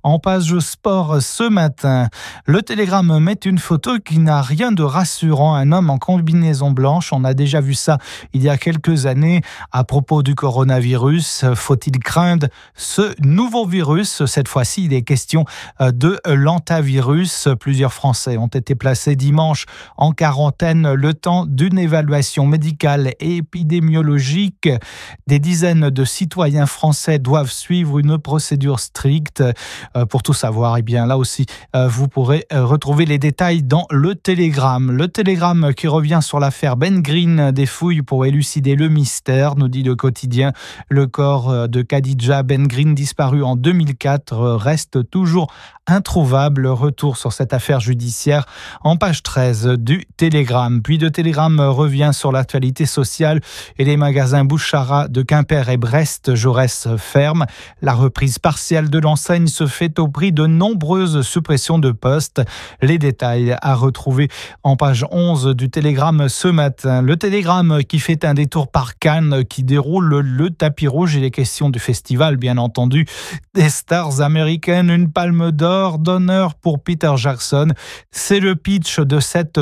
En page sport ce matin, le Télégramme met une photo qui n'a rien de rassurant. Un homme en combinaison blanche, on a déjà vu ça il y a quelques années à propos du coronavirus. Faut-il craindre ce nouveau virus? Cette fois-ci, il est question de l'hantavirus. Plusieurs Français ont été placés dimanche en quarantaine le temps d'une évaluation médicale et épidémiologique. Des dizaines de citoyens français doivent suivre une procédure stricte. Pour tout savoir, là aussi, vous pourrez retrouver les détails dans le Télégramme. Le Télégramme qui revient sur l'affaire Ben Green, des fouilles pour élucider le mystère, nous dit le quotidien. Le corps de Khadija Ben Green, disparu en 2004, reste toujours introuvable. Retour sur cette affaire judiciaire en page 13 du Télégramme. Puis le Télégramme revient sur l'actualité sociale et les magasins Bouchara de Quimper et Brest-Jaurès ferment. La reprise partielle de l'enseigne se fait au prix de nombreuses suppressions de postes. Les détails à retrouver en page 11 du Télégramme ce matin. Le Télégramme qui fait un détour par Cannes, qui déroule le tapis rouge et les questions du festival, bien entendu, des stars américaines. Une palme d'honneur pour Peter Jackson. C'est le pitch de cette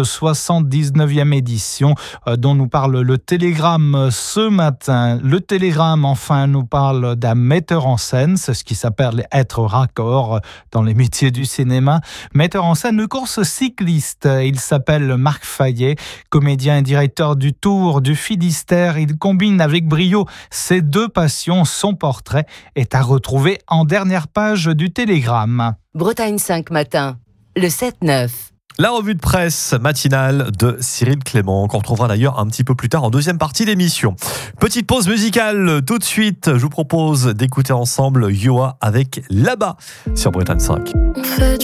79e édition dont nous parle le Télégramme ce matin. Le Télégramme, enfin, nous parle d'un metteur en scène, c'est ce qui s'appelle être raccord dans les métiers du cinéma. Metteur en scène de course cycliste. Il s'appelle Marc Fayet, comédien et directeur du Tour du Finistère. Il combine avec brio ces deux passions. Son portrait est à retrouver en dernière page du Télégramme. Bretagne 5 matin, le 7-9. La revue de presse matinale de Cyril Clément, qu'on retrouvera d'ailleurs un petit peu plus tard en deuxième partie d'émission. Petite pause musicale tout de suite. Je vous propose d'écouter ensemble Yoa avec Là-bas sur Bretagne 5.